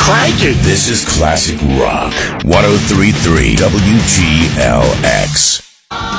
Crank it. This is Classic Rock. 103.3 WGLX.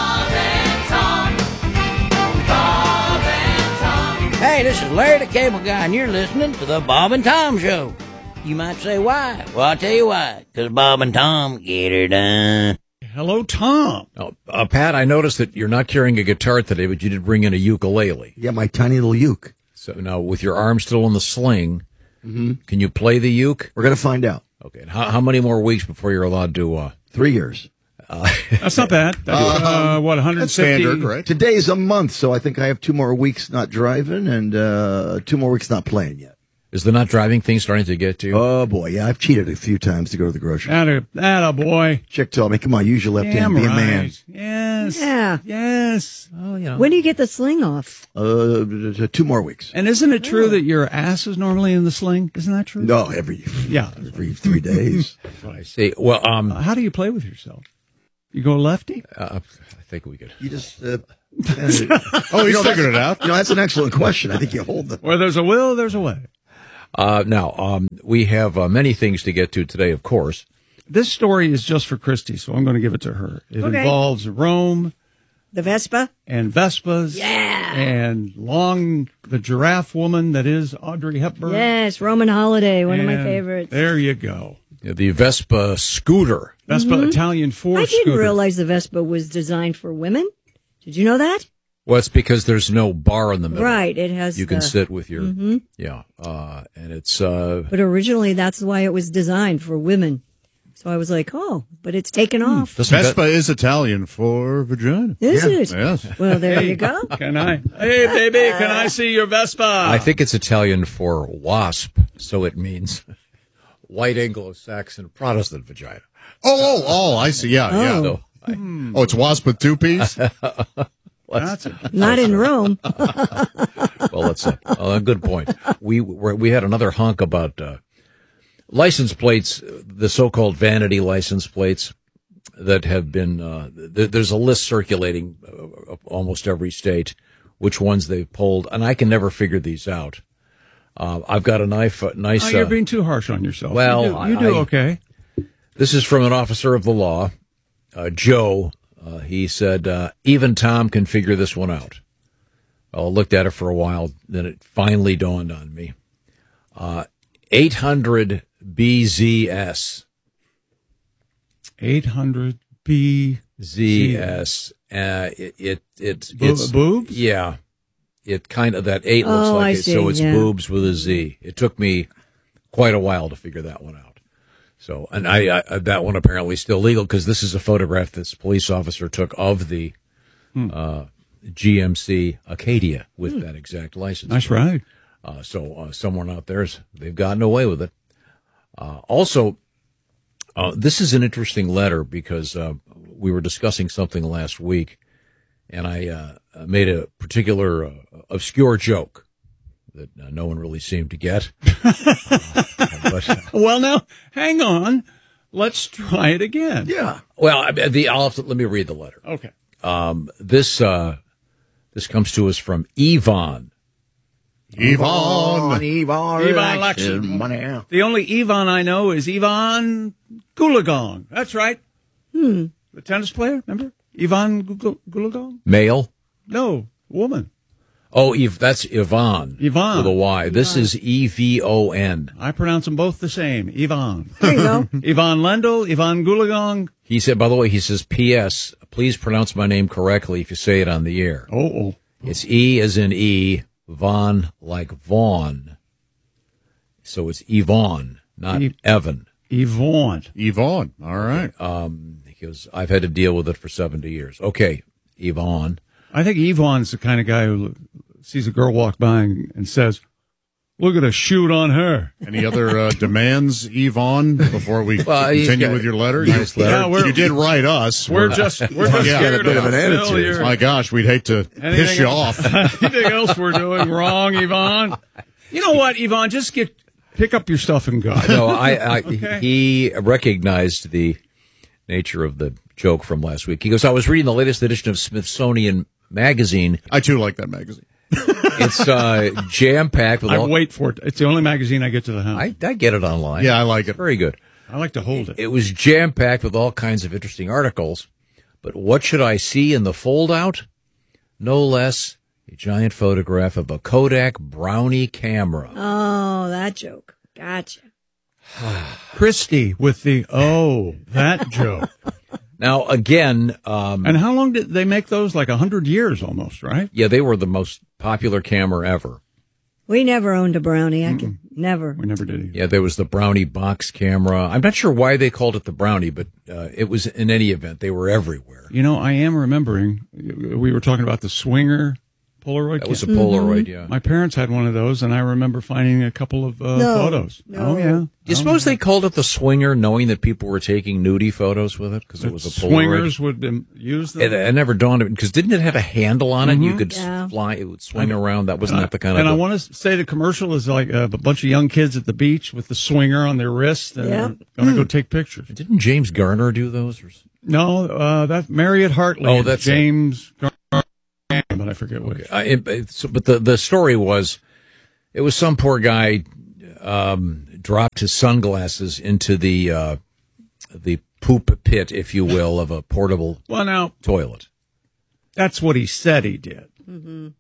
Hey, this is Larry the Cable Guy, and you're listening to the Bob and Tom Show. You might say why? Well, I'll tell you why. Because Bob and Tom get her done. Hello, Tom. Oh, Pat, I noticed that you're not carrying a guitar today, but you did bring in a ukulele. Yeah, my tiny little uke. So now, with your arm still in the sling, can you play the uke? We're going to find out. Okay. And how many more weeks before you're allowed to... 3 years. That's not bad. That's, 150? That's standard, right? Today's a month, so I think I have 2 more weeks not driving and 2 more weeks not playing yet. Is the not driving thing starting to get to you? Oh, boy, yeah, I've cheated a few times to go to the grocery store. Atta boy. Chick told me, come on, use your left hand, be a man. Yes. Yeah. Yes. Oh, you know. When do you get the sling off? 2 more weeks. And isn't it true that your ass is normally in the sling? Isn't that true? No, every 3 days. I see. Well, How do you play with yourself? You go lefty? I think we could. You just... Oh, he's figured it out. That's an excellent question. I think you hold the... Where there's a will, there's a way. Now, we have many things to get to today, of course. This story is just for Christy, so I'm going to give it to her. It involves Rome The Vespa? and Vespas. Yeah. And the giraffe woman that is Audrey Hepburn. Yes, Roman Holiday, one of my And favorites. There you go. Yeah, the Vespa scooter. Vespa Italian Ford I didn't scooter. realize the Vespa was designed for women. Did you know that? Well, it's because there's no bar in the middle. Right, it has You can sit with your... Yeah, and it's... But originally, that's why it was designed for women. So I was like, oh, but it's taken off. Vespa is Italian for vagina. Is it? Yes. Well, there you go. Hey, baby, can I see your Vespa? I think it's Italian for wasp, so it means white Anglo-Saxon Protestant vagina. Oh, I see. Yeah. So Oh, it's wasp with 2 P's? Not in Rome. well, that's a good point. We had another hunk about license plates, the so-called vanity license plates that have been. There's a list circulating almost every state, which ones they've pulled, and I can never figure these out. I've got a nice. You're being too harsh on yourself. Well, you do okay. This is from an officer of the law, Joe. He said, even Tom can figure this one out. I looked at it for a while, then it finally dawned on me. 800 BZS. 800 BZS. It's boobs? Yeah. It kind of, that 8 looks like I it, see, so it's yeah. boobs with a Z. It took me quite a while to figure that one out. So, and I that one apparently still legal because this is a photograph this police officer took of the GMC Acadia with that exact license. That's right. So someone out there's they've gotten away with it. Also, this is an interesting letter because we were discussing something last week, and I made a particular obscure joke that no one really seemed to get. Well, now, hang on. Let's try it again. Yeah. Well, let me read the letter. Okay. This comes to us from Yvonne. Yvonne. Yvonne Lexington. The only Yvonne I know is Yvonne Goolagong. That's right. The tennis player, remember? Yvonne Goolagong? Male? No, woman. Oh, that's Yvonne. Yvonne. With a Y. This is Evon. I pronounce them both the same. Yvonne. There you go. Yvonne Lendl, Yvonne Goolagong. He said, by the way, he says, P.S., please pronounce my name correctly if you say it on the air. Oh. It's E as in E, Von like Vaughn. So it's Yvonne, not Evan. Yvonne. All right. Because I've had to deal with it for 70 years. Okay, Yvonne. I think Yvonne's the kind of guy who sees a girl walk by and says, look at a shoot on her. Any other demands, Yvonne, before we continue with your letter? Nice letter. You did write us. We're just got scared a bit of an attitude. My gosh, we'd hate to piss you off. Anything else we're doing wrong, Yvonne? You know what, Yvonne? Just pick up your stuff and go. No, Okay. He recognized the nature of the joke from last week. He goes, I was reading the latest edition of Smithsonian Magazine. I, too, like that magazine. It's jam-packed with I all... wait for it. It's the only magazine I get to the house. I get it online. Yeah, I like it. Very good. I like to hold it. It was jam-packed with all kinds of interesting articles. But what should I see in the fold-out? No less a giant photograph of a Kodak Brownie camera. Oh, that joke. Gotcha. Christy with that joke. Now, again... and how long did they make those? Like 100 years almost, right? Yeah, they were the most popular camera ever. We never owned a Brownie. Never. We never did either. Yeah, there was the Brownie box camera. I'm not sure why they called it the Brownie, but it was, in any event, they were everywhere. You know, I am remembering, we were talking about the Swinger Polaroid. That was a Polaroid, yeah. My parents had one of those, and I remember finding a couple of photos. No. Oh, yeah. Do you suppose they called it the Swinger, knowing that people were taking nudie photos with it? Because it was a Polaroid. Swingers would use them. It never dawned on me, because didn't it have a handle on it? You could fly, it would swing around. That wasn't that the kind of... And I want to say the commercial is like a bunch of young kids at the beach with the Swinger on their wrist, and they're going to go take pictures. Didn't James Garner do those? No, that's Marriott Hartley. Oh, that's James Garner, but I forget which. But the story was, it was some poor guy dropped his sunglasses into the poop pit, if you will, of a portable toilet. That's what he said he did. Mm-hmm.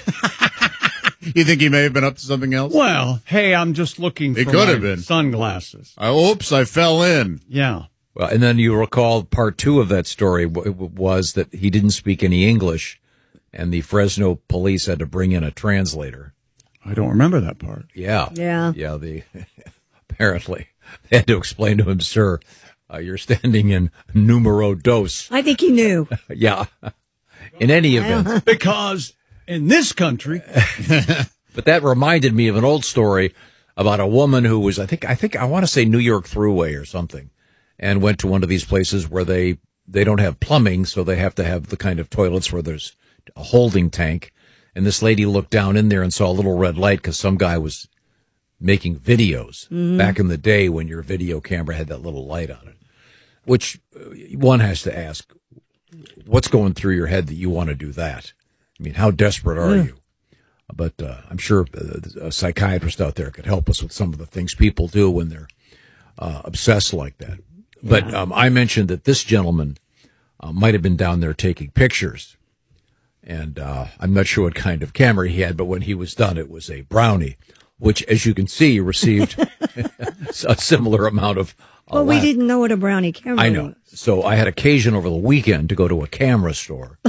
You think he may have been up to something else? Well, hey, I'm just looking for my sunglasses. Oops, I fell in. Yeah. Well, and then you recall part 2 of that story was that he didn't speak any English, and the Fresno police had to bring in a translator. I don't remember that part. Yeah. Yeah. Yeah, apparently they had to explain to him, sir, you're standing in numero dos. I think he knew. Yeah. In any event. Because in this country. But that reminded me of an old story about a woman who was, I want to say New York Thruway or something, and went to one of these places where they don't have plumbing, so they have to have the kind of toilets where there's a holding tank. And this lady looked down in there and saw a little red light because some guy was making videos back in the day when your video camera had that little light on it, which one has to ask, what's going through your head that you want to do that? I mean, how desperate are you? But I'm sure a psychiatrist out there could help us with some of the things people do when they're obsessed like that. But I mentioned that this gentleman might have been down there taking pictures. And I'm not sure what kind of camera he had, but when he was done, it was a Brownie, which, as you can see, received a similar amount of... Well, we didn't know what a Brownie camera was. I know. So I had occasion over the weekend to go to a camera store.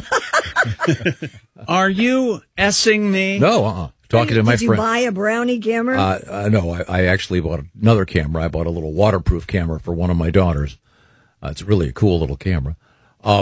Are you S-ing me? No, talking to my friend. Did you buy a Brownie camera? No, I actually bought another camera. I bought a little waterproof camera for one of my daughters. It's really a cool little camera. I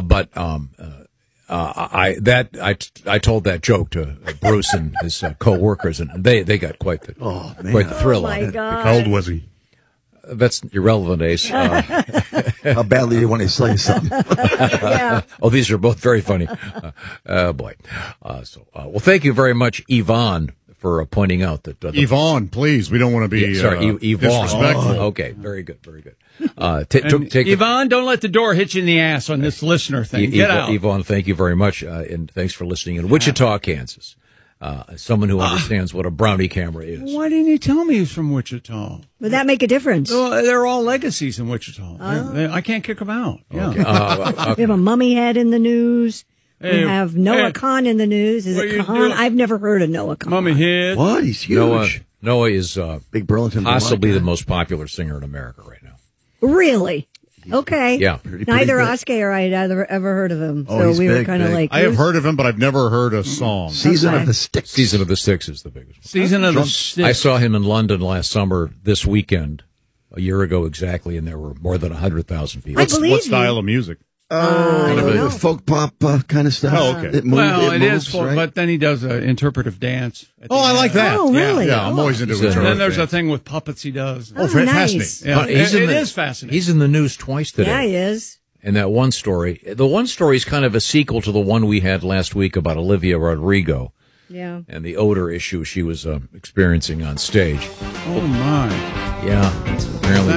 told that joke to Bruce and his co-workers, and they got quite the thrill my on it. God. How old was he? That's irrelevant, Ace. How badly do you want to say something? Yeah. Oh, these are both very funny. Oh, boy. Well, thank you very much, Yvonne, for pointing out that... Yvonne, please. We don't want to be Yvonne. disrespectful. Okay, very good, very good. Yvonne, don't let the door hit you in the ass on this listener thing. Get out. Yvonne, thank you very much, and thanks for listening in Wichita, Kansas. Someone who understands what a Brownie camera is. Why didn't you tell me he's from Wichita? Would that make a difference? Well, they're all legacies in Wichita. I can't kick them out. Yeah. Okay. We have a mummy head in the news. Hey, we have Noah Khan in the news. Is it Khan? I've never heard of Noah Khan. Mummy head. What? He's huge. Noah is Big Burlington, possibly Vermont the most popular singer in America right now. Really? Okay. Yeah. Neither Oskar or I had ever heard of him. Oh, so he's we were big, kind of big. like... I have heard of him, but I've never heard a song. Season of the Sticks. Season of the Sticks is the biggest one. Season of the Sticks. I saw him in London last summer, this weekend, a year ago exactly, and there were more than 100,000 people. What style of music? Folk pop kind of stuff. Oh, okay. It moves, folk, right? but then he does an interpretive dance. Oh, I like that. Oh, really? Yeah, I'm always into it. And then there's a thing with puppets he does. Oh, fascinating. nice. Yeah, It is fascinating. He's in the news twice today. Yeah, he is. And that one story, the one story is kind of a sequel to the one we had last week about Olivia Rodrigo. Yeah. And the odor issue she was experiencing on stage. Oh, my. Yeah, it's apparently.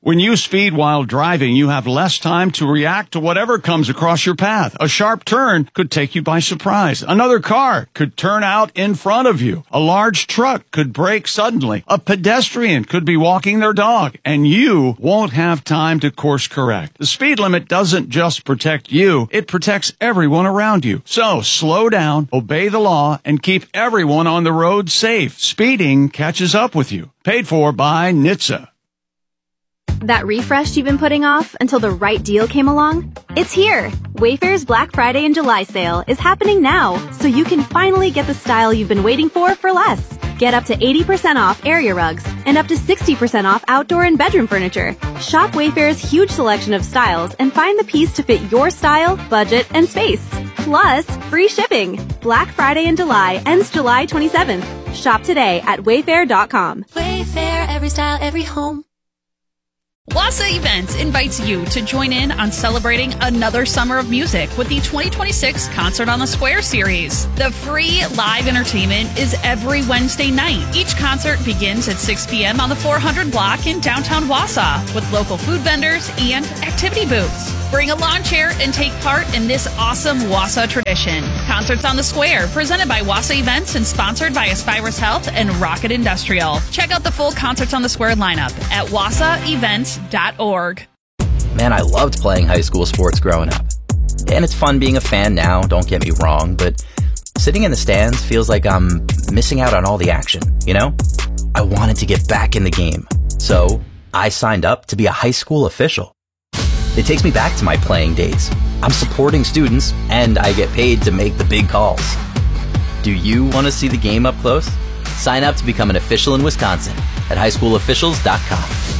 When you speed while driving, you have less time to react to whatever comes across your path. A sharp turn could take you by surprise. Another car could turn out in front of you. A large truck could brake suddenly. A pedestrian could be walking their dog, and you won't have time to course correct. The speed limit doesn't just protect you, it protects everyone around you. So slow down, obey the law, and keep everyone on the road safe. Speeding catches up with you. Paid for by NHTSA. That refresh you've been putting off until the right deal came along? It's here! Wayfair's Black Friday and July sale is happening now, so you can finally get the style you've been waiting for less. Get up to 80% off area rugs and up to 60% off outdoor and bedroom furniture. Shop Wayfair's huge selection of styles and find the piece to fit your style, budget, and space. Plus, free shipping. Black Friday in July ends July 27th. Shop today at wayfair.com. Wayfair, every style, every home. Wassa Events invites you to join in on celebrating another summer of music with the 2026 Concert on the Square series. The free live entertainment is every Wednesday night. Each concert begins at 6 p.m. on the 400 block in downtown Wausau with local food vendors and activity booths. Bring a lawn chair and take part in this awesome Wausau tradition. Concerts on the Square, presented by Wassa Events and sponsored by Aspirus Health and Rocket Industrial. Check out the full Concerts on the Square lineup at wassaevents.org. Man, I loved playing high school sports growing up. And it's fun being a fan now, don't get me wrong, but sitting in the stands feels like I'm missing out on all the action, you know? I wanted to get back in the game, so I signed up to be a high school official. It takes me back to my playing days. I'm supporting students, and I get paid to make the big calls. Do you want to see the game up close? Sign up to become an official in Wisconsin at highschoolofficials.com.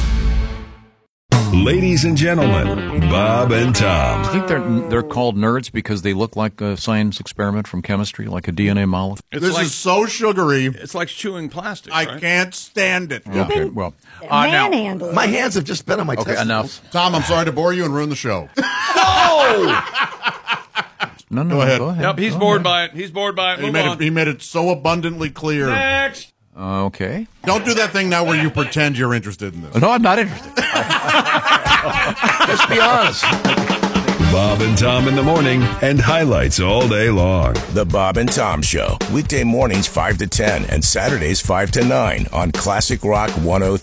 Ladies and gentlemen, Bob and Tom. I think they're called nerds because they look like a science experiment from chemistry, like a DNA molecule. This is so sugary. It's like chewing plastic. I can't stand it. Okay, well, now, my hands have just been on my testicles. Enough. Tom, I'm sorry to bore you and ruin the show. No, Go ahead. Yep, he's bored by it. He's bored by it. Move on. He made it so abundantly clear. Next. Okay. Don't do that thing now where you pretend you're interested in this. No, I'm not interested. Just be honest. Bob and Tom in the morning and highlights all day long. The Bob and Tom Show, weekday mornings 5 to 10 and Saturdays 5 to 9 on Classic Rock 103.